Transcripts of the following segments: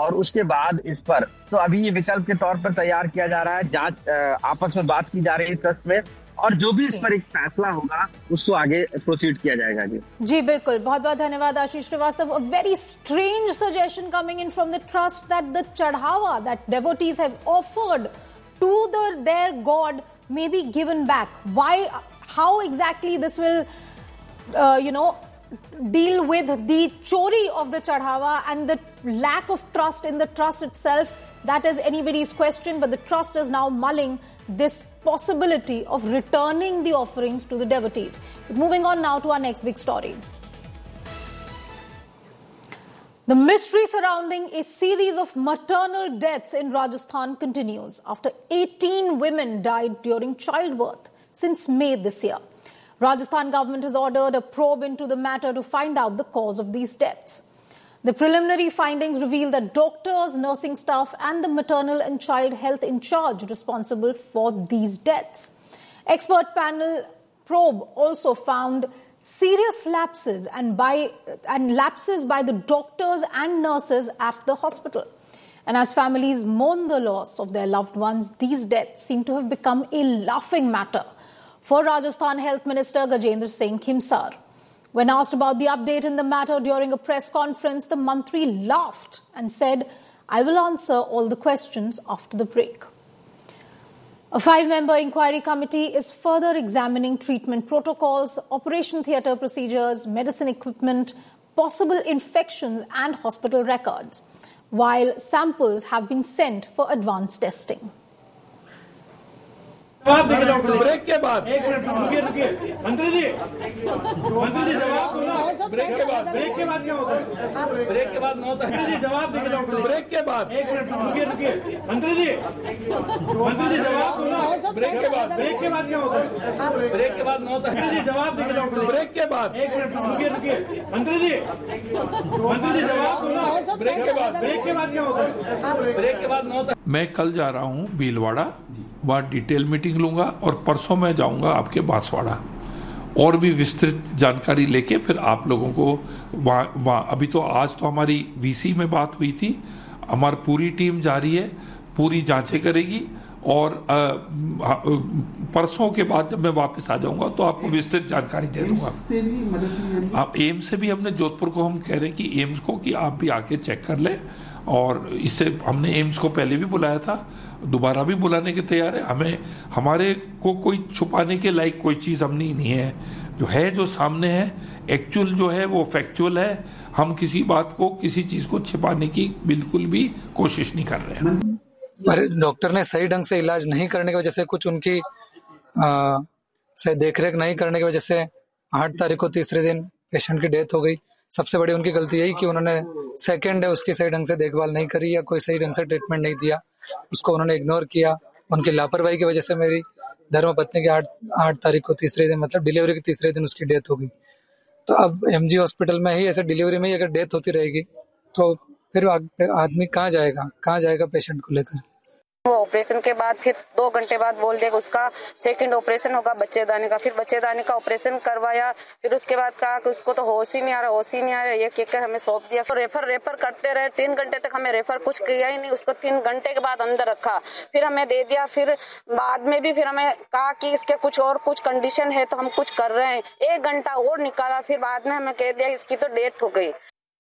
और उसके बाद इस पर तो अभी ये विकल्प के तौर पर तैयार किया जा रहा है। जांच आपस में बात की जा रही है ट्रस्ट में, और जो भी इस पर एक फैसला होगा उसको आगे प्रोसीड किया जाएगा। जी बिल्कुल, बहुत बहुत धन्यवाद आशीष Srivastava. A very strange suggestion coming in from the trust that the चढ़ावा that devotees have offered to their god may be given back. Why, how exactly this will deal with the chori of the chढ़ावा and the lack of trust in the trust itself, that is anybody's question, but the trust is now mulling this possibility of returning the offerings to the devotees. But moving on now to our next big story. The mystery surrounding a series of maternal deaths in Rajasthan continues after 18 women died during childbirth since May this year. Rajasthan government has ordered a probe into the matter to find out the cause of these deaths. The preliminary findings reveal that doctors, nursing staff and the maternal and child health in charge responsible for these deaths. Expert panel probe also found serious lapses and lapses by the doctors and nurses at the hospital. And as families mourn the loss of their loved ones, these deaths seem to have become a laughing matter for Rajasthan Health Minister Gajendra Singh Khimsar. When asked about the update in the matter during a press conference, the Mantri laughed and said, "I will answer all the questions after the break." A 5-member inquiry committee is further examining treatment protocols, operation theatre procedures, medicine equipment, possible infections and hospital records, while samples have been sent for advanced testing. Break के बाद एक minute रुकिए मंत्री जी जवाब break के बाद क्या होता है? ब्रेक के बाद होता है जी जवाब ब्रेक के बाद एक मिनट रुकिए मंत्री जी जवाब ब्रेक के बाद क्या होता है? ब्रेक के बाद होता है जी जवाब ब्रेक के बाद एक मिनट रुकिए मंत्री जी जवाब ब्रेक के बाद क्या होता है? ब्रेक के बाद होता है। मैं कल जा रहा हूँ भीलवाड़ा, वहाँ डिटेल मीटिंग लूंगा और परसों मैं जाऊंगा आपके बांसवाड़ा और भी विस्तृत जानकारी लेके फिर आप लोगों को वहाँ अभी तो आज तो हमारी वीसी में बात हुई थी, हमारी पूरी टीम जा रही है, पूरी जांचें करेगी और परसों के बाद जब मैं वापस आ जाऊंगा तो आपको विस्तृत जानकारी दे दूंगा। आप एम्स से भी हमने जोधपुर को हम कह रहे हैं कि एम्स को कि आप भी आके चेक कर लें, और इससे हमने एम्स को पहले भी बुलाया था, दोबारा भी बुलाने के तैयार है। हमारे को कोई छुपाने के लायक कोई चीज़ हमने नहीं है, जो सामने है एक्चुअल जो है वो फैक्चुअल है। हम किसी बात को किसी चीज़ को छिपाने की बिल्कुल भी कोशिश नहीं कर रहे हैं। पर डॉक्टर ने सही ढंग से इलाज नहीं करने की वजह से कुछ उनकी सही देखरेख नहीं करने की वजह से 8 तारीख को तीसरे दिन पेशेंट की डेथ हो गई। सबसे बड़ी उनकी गलती यही कि उन्होंने सेकंड डे उसकी सही ढंग से देखभाल नहीं करी या कोई सही ढंग से ट्रीटमेंट नहीं दिया, उसको उन्होंने इग्नोर किया। उनकी लापरवाही की वजह से मेरी धर्मपत्नी की 8 तारीख को तीसरे दिन मतलब डिलीवरी के तीसरे दिन उसकी डेथ हो गई। तो अब एमजी हॉस्पिटल में ही ऐसे डिलीवरी में ही अगर डेथ होती रहेगी तो फिर आदमी कहाँ जाएगा पेशेंट को लेकर। वो ऑपरेशन के बाद फिर 2 घंटे बाद बोल दिया उसका सेकंड ऑपरेशन होगा बच्चेदानी का। फिर बच्चेदानी का ऑपरेशन करवाया, फिर उसके बाद कहा कि उसको तो होश ही नहीं आ रहा, ये कहकर हमें सौंप दिया। फिर रेफर करते रहे 3 घंटे तक, हमें रेफर कुछ किया ही नहीं। उसको 3 घंटे के बाद अंदर रखा, फिर हमें दे दिया। फिर बाद में भी फिर हमें कहा कि इसके कुछ कंडीशन है तो हम कुछ कर रहे हैं। 1 घंटा और निकाला, फिर बाद में हमें कह दिया इसकी तो डेथ हो गई।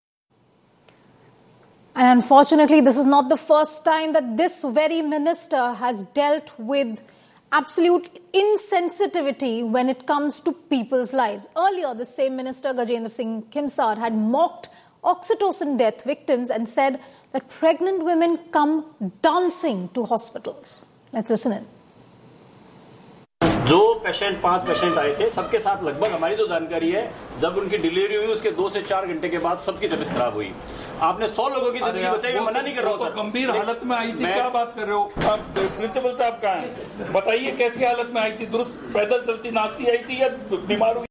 And unfortunately, this is not the first time that this very minister has dealt with absolute insensitivity when it comes to people's lives. Earlier, the same minister, Gajendra Singh Khimsar, had mocked oxytocin death victims and said that pregnant women come dancing to hospitals. Let's listen in. जो 5 patient आए थे, सबके साथ लगभग हमारी जो जानकारी है, जब उनकी डिलीवरी हुई उसके 2 से 4 घंटे के बाद सबकी तबीयत खराब हुई। आपने 100 लोगों की जिंदगी बचाई, मैं मना नहीं कर रहा हूँ। तो गंभीर हालत में आई थी, क्या बात कर रहे हो आप? प्रिंसिपल साहब कहाँ हैं? बताइए कैसी हालत में आई थी? दुरुस्त पैदल चलती नाचती आई थी या बीमार हुई?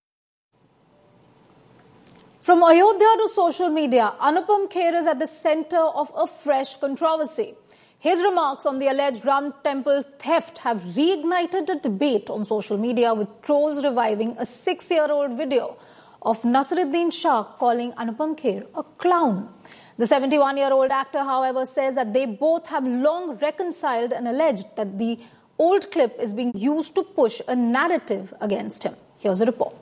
From Ayodhya to social media, Anupam Kher is at the center of a fresh controversy. His remarks on the alleged Ram temple theft have reignited a debate on social media, with trolls reviving a 6-year-old video of Nasiruddin Shah calling Anupam Kher a clown. The 71-year-old actor, however, says that they both have long reconciled and alleged that the old clip is being used to push a narrative against him. Here's a report.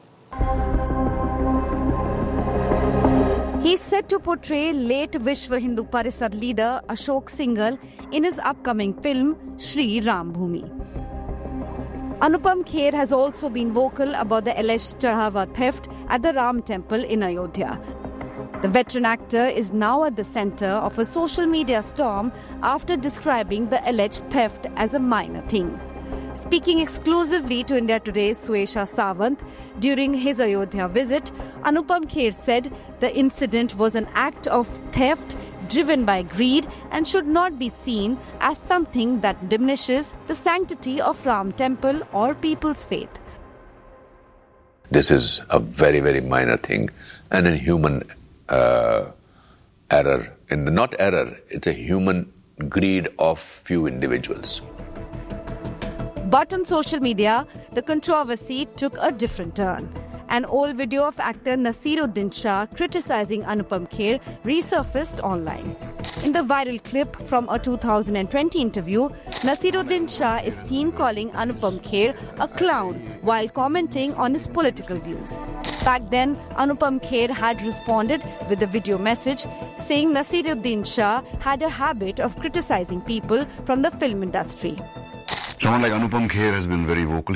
He's set to portray late Vishwa Hindu Parishad leader Ashok Singhal in his upcoming film Shri Ram Bhoomi. Anupam Kher has also been vocal about the alleged Chadhawa theft at the Ram temple in Ayodhya. The veteran actor is now at the center of a social media storm after describing the alleged theft as a minor thing. Speaking exclusively to India Today's Suesha Sawant during his Ayodhya visit, Anupam Kher said the incident was an act of theft driven by greed and should not be seen as something that diminishes the sanctity of Ram temple or people's faith. This is a very, very minor thing and a human error. Not error, it's a human greed of few individuals. But on social media, the controversy took a different turn. An old video of actor Naseeruddin Shah criticizing Anupam Kher resurfaced online. In the viral clip from a 2020 interview, Naseeruddin Shah is seen calling Anupam Kher a clown while commenting on his political views. Back then, Anupam Kher had responded with a video message saying Naseeruddin Shah had a habit of criticizing people from the film industry. Someone like Anupam Kher has been very vocal.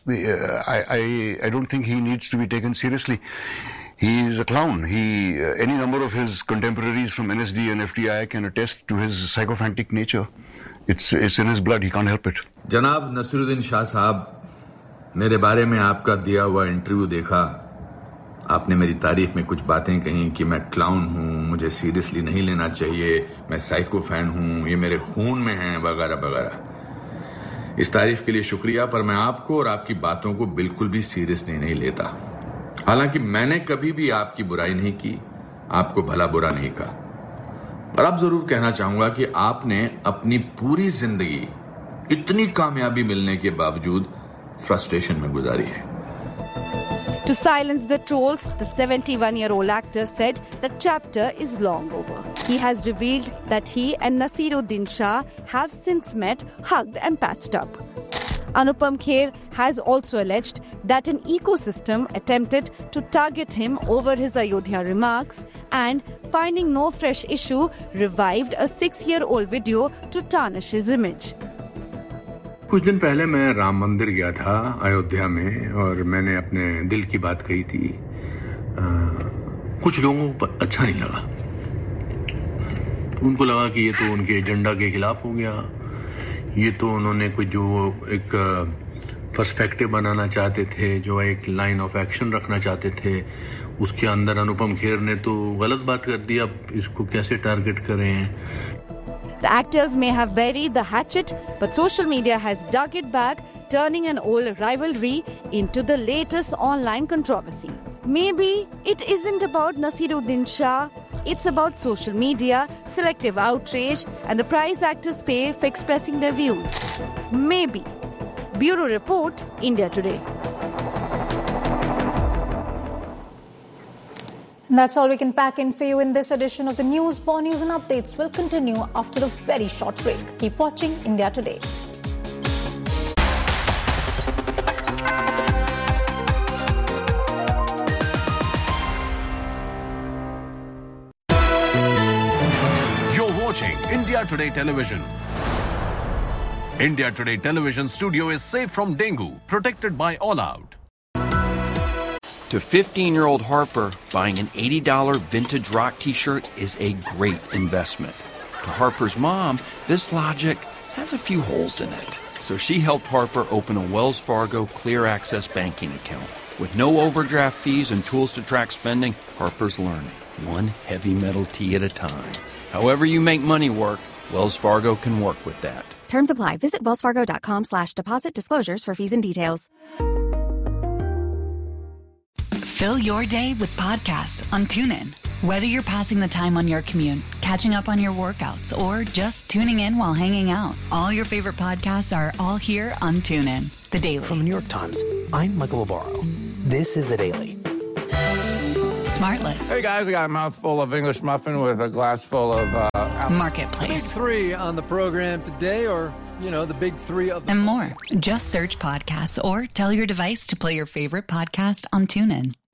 I don't think he needs to be taken seriously. He is a clown. Any number of his contemporaries from NSD and FTI can attest to his sycophantic nature. It's in his blood. He can't help it. जनाब नसीरुद्दीन शाह साहब, मेरे बारे में आपका दिया हुआ interview देखा. आपने मेरी तारीफ में कुछ बातें कही कि मैं क्लाउन हूँ, मुझे सीरियसली नहीं लेना चाहिए, मैं साइको फैन हूँ, ये मेरे खून में है, वगैरह वगैरह. इस तारीफ के लिए शुक्रिया, पर मैं आपको और आपकी बातों को बिल्कुल भी सीरियसली नहीं लेता. हालांकि मैंने कभी भी आपकी बुराई नहीं की, आपको भला बुरा नहीं कहा, पर अब जरूर कहना चाहूंगा कि आपने अपनी पूरी जिंदगी इतनी कामयाबी मिलने के बावजूद फ्रस्ट्रेशन में गुजारी है. To silence the trolls, the 71-year-old actor said the chapter is long over. He has revealed that he and Naseeruddin Shah have since met, hugged and patched up. Anupam Kher has also alleged that an ecosystem attempted to target him over his Ayodhya remarks and, finding no fresh issue, revived a 6-year-old video to tarnish his image. कुछ दिन पहले मैं राम मंदिर गया था अयोध्या में और मैंने अपने दिल की बात कही थी. कुछ लोगों को अच्छा नहीं लगा. उनको लगा कि ये तो उनके एजेंडा के खिलाफ हो गया, ये तो उन्होंने कुछ जो एक पर्सपेक्टिव बनाना चाहते थे, जो एक लाइन ऑफ एक्शन रखना चाहते थे, उसके अंदर अनुपम खेर ने तो गलत बात कर दी. अब इसको कैसे टारगेट करें? The actors may have buried the hatchet, but social media has dug it back, turning an old rivalry into the latest online controversy. Maybe it isn't about Naseeruddin Shah, it's about social media, selective outrage, and the price actors pay for expressing their views. Maybe. Bureau Report, India Today. And that's all we can pack in for you in this edition of the News. More news and updates will continue after a very short break. Keep watching India Today. You're watching India Today Television. India Today Television studio is safe from dengue, protected by All Out. To 15-year-old Harper, buying an $80 vintage rock t-shirt is a great investment. To Harper's mom, this logic has a few holes in it. So she helped Harper open a Wells Fargo Clear Access banking account. With no overdraft fees and tools to track spending, Harper's learning, one heavy metal tee at a time. However you make money work, Wells Fargo can work with that. Terms apply. Visit wellsfargo.com/deposit disclosures for fees and details. Fill your day with podcasts on TuneIn. Whether you're passing the time on your commute, catching up on your workouts, or just tuning in while hanging out, all your favorite podcasts are all here on TuneIn. The Daily. From the New York Times, I'm Michael Barbaro. This is The Daily. SmartList. Hey guys, I got a mouthful of English muffin with a glass full of Marketplace. The big three on the program today, or, the big three of them. And more. Just search podcasts or tell your device to play your favorite podcast on TuneIn.